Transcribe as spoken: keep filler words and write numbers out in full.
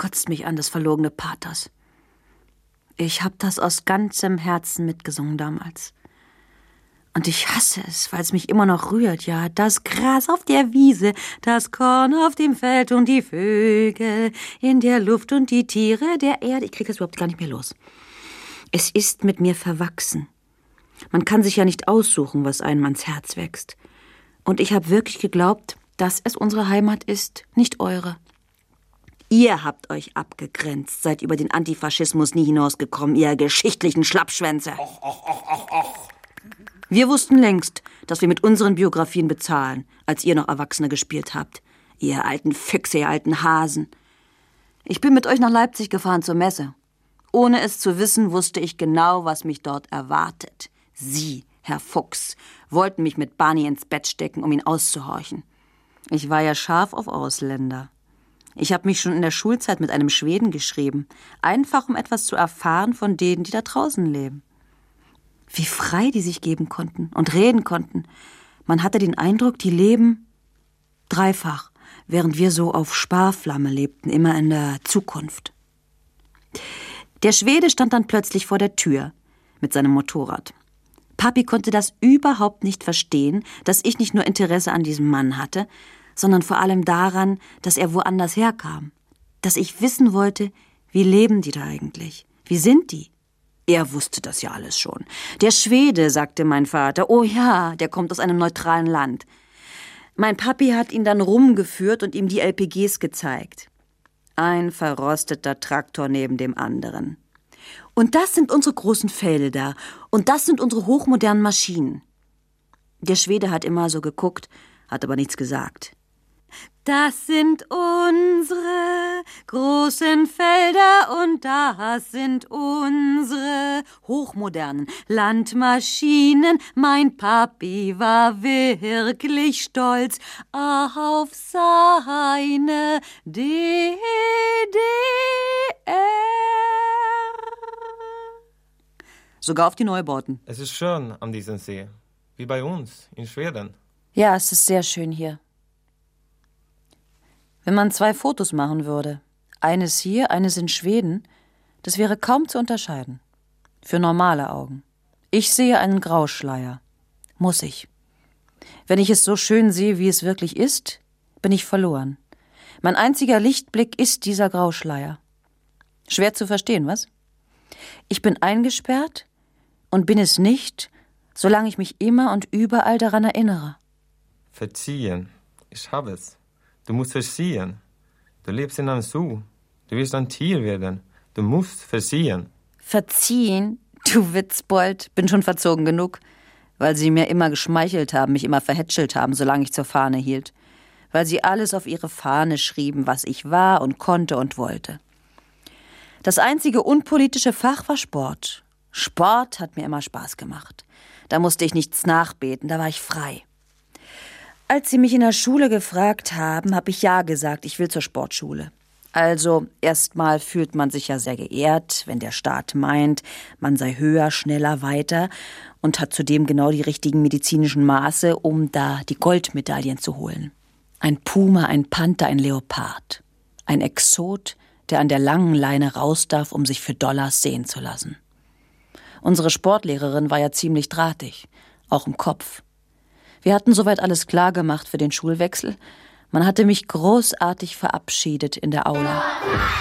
kotzt mich an, das verlogene Pathos. Ich hab das aus ganzem Herzen mitgesungen damals. Und ich hasse es, weil es mich immer noch rührt, ja. Das Gras auf der Wiese, das Korn auf dem Feld und die Vögel in der Luft und die Tiere der Erde. Ich krieg das überhaupt gar nicht mehr los. Es ist mit mir verwachsen. Man kann sich ja nicht aussuchen, was einem ans Herz wächst. Und ich habe wirklich geglaubt, dass es unsere Heimat ist, nicht eure. Ihr habt euch abgegrenzt, seid über den Antifaschismus nie hinausgekommen, ihr geschichtlichen Schlappschwänze. Och, och, och, och, och. Wir wussten längst, dass wir mit unseren Biografien bezahlen, als ihr noch Erwachsene gespielt habt. Ihr alten Füchse, ihr alten Hasen. Ich bin mit euch nach Leipzig gefahren zur Messe. Ohne es zu wissen, wusste ich genau, was mich dort erwartet. Sie, Herr Fuchs, wollten mich mit Barney ins Bett stecken, um ihn auszuhorchen. Ich war ja scharf auf Ausländer. Ich habe mich schon in der Schulzeit mit einem Schweden geschrieben, einfach um etwas zu erfahren von denen, die da draußen leben. Wie frei die sich geben konnten und reden konnten. Man hatte den Eindruck, die leben dreifach, während wir so auf Sparflamme lebten, immer in der Zukunft. Der Schwede stand dann plötzlich vor der Tür mit seinem Motorrad. Papi konnte das überhaupt nicht verstehen, dass ich nicht nur Interesse an diesem Mann hatte, sondern vor allem daran, dass er woanders herkam. Dass ich wissen wollte, wie leben die da eigentlich? Wie sind die? Er wusste das ja alles schon. Der Schwede, sagte mein Vater, oh ja, der kommt aus einem neutralen Land. Mein Papi hat ihn dann rumgeführt und ihm die L P Gs gezeigt. Ein verrosteter Traktor neben dem anderen. Und das sind unsere großen Felder und das sind unsere hochmodernen Maschinen. Der Schwede hat immer so geguckt, hat aber nichts gesagt. Das sind unsere großen Felder und das sind unsere hochmodernen Landmaschinen. Mein Papi war wirklich stolz auf seine D D R. Sogar auf die Neubauten. Es ist schön an diesem See, wie bei uns in Schweden. Ja, es ist sehr schön hier. Wenn man zwei Fotos machen würde, eines hier, eines in Schweden, das wäre kaum zu unterscheiden. Für normale Augen. Ich sehe einen Grauschleier. Muss ich. Wenn ich es so schön sehe, wie es wirklich ist, bin ich verloren. Mein einziger Lichtblick ist dieser Grauschleier. Schwer zu verstehen, was? Ich bin eingesperrt und bin es nicht, solange ich mich immer und überall daran erinnere. Verziehen. Ich habe es. Du musst verziehen. Du lebst in einem Zoo. Du wirst ein Tier werden. Du musst verziehen. Verziehen? Du Witzbold. Bin schon verzogen genug. Weil sie mir immer geschmeichelt haben, mich immer verhätschelt haben, solange ich zur Fahne hielt. Weil sie alles auf ihre Fahne schrieben, was ich war und konnte und wollte. Das einzige unpolitische Fach war Sport. Sport hat mir immer Spaß gemacht. Da musste ich nichts nachbeten, da war ich frei. Als sie mich in der Schule gefragt haben, habe ich ja gesagt, ich will zur Sportschule. Also erstmal fühlt man sich ja sehr geehrt, wenn der Staat meint, man sei höher, schneller, weiter und hat zudem genau die richtigen medizinischen Maße, um da die Goldmedaillen zu holen. Ein Puma, ein Panther, ein Leopard. Ein Exot, der an der langen Leine raus darf, um sich für Dollars sehen zu lassen. Unsere Sportlehrerin war ja ziemlich drahtig, auch im Kopf. Wir hatten soweit alles klar gemacht für den Schulwechsel. Man hatte mich großartig verabschiedet in der Aula.